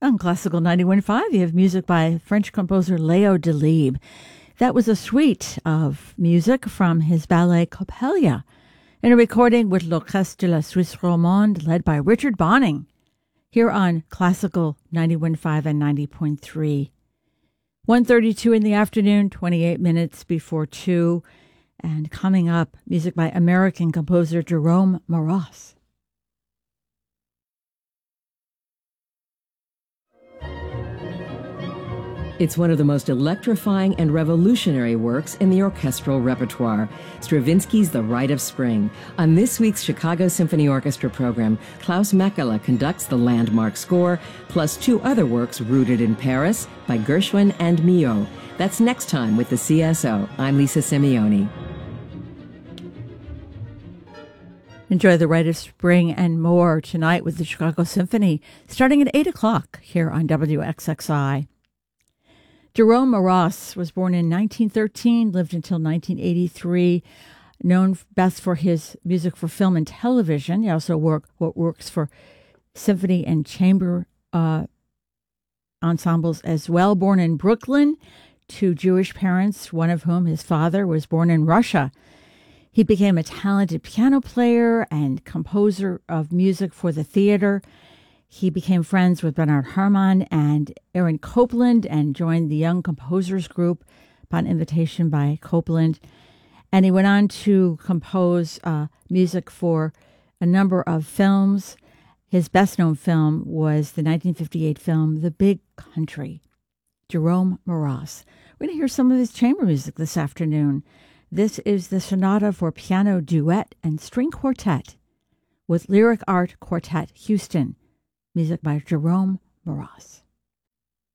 On Classical 91.5, you have music by French composer Léo Delibes. That was a suite of music from his ballet Coppelia, in a recording with l'Orchestre de la Suisse Romande, led by Richard Bonning, here on Classical 91.5 and 90.3. 1:32 in the afternoon, 28 minutes before 2, and coming up, music by American composer Jerome Moross. It's one of the most electrifying and revolutionary works in the orchestral repertoire, Stravinsky's The Rite of Spring. On this week's Chicago Symphony Orchestra program, Klaus Mekela conducts the landmark score, plus two other works rooted in Paris by Gershwin and Milhaud. That's next time with the CSO. I'm Lisa Simeoni. Enjoy The Rite of Spring and more tonight with the Chicago Symphony, starting at 8 o'clock here on WXXI. Jerome Moross was born in 1913, lived until 1983, known best for his music for film and television. He also works for symphony and chamber ensembles as well. Born in Brooklyn to Jewish parents, one of whom, his father, was born in Russia. He became a talented piano player and composer of music for the theater. He became friends with Bernard Herrmann and Aaron Copland and joined the Young Composers Group upon invitation by Copland. And he went on to compose music for a number of films. His best-known film was the 1958 film The Big Country. Jerome Moross. We're going to hear some of his chamber music this afternoon. This is the Sonata for Piano Duet and String Quartet with Lyric Art Quartet Houston. Music by Jerome Moross.